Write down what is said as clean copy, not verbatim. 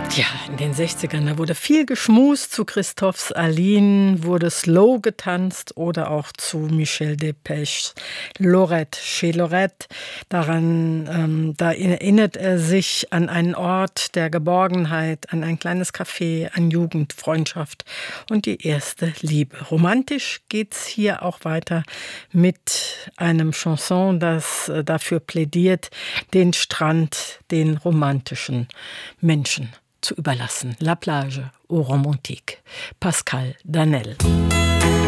Ja, in den 60ern, da wurde viel geschmust zu Christophs Aline, wurde Slow getanzt oder auch zu Michel Delpech's Lorette. Chez Lorette, da erinnert er sich an einen Ort der Geborgenheit, an ein kleines Café, an Jugend, Freundschaft und die erste Liebe. Romantisch geht's hier auch weiter mit einem Chanson, das dafür plädiert, den Strand den romantischen Menschen zu überlassen. La plage aux romantiques. Pascal Danel.